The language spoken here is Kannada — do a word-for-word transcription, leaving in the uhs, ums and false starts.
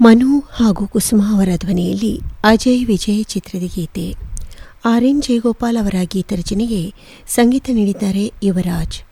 ಮನು ಹಾಗೂ ಕುಸುಮ ಅವರ ಧ್ವನಿಯಲ್ಲಿ ಅಜಯ್ ವಿಜಯ್ ಚಿತ್ರದ ಗೀತೆ. ಆರ್ ಎನ್ ಜಯಗೋಪಾಲ್ ಅವರ ಗೀತರಚನೆಗೆ ಸಂಗೀತ ನೀಡಿದ್ದಾರೆ ಯುವರಾಜ್.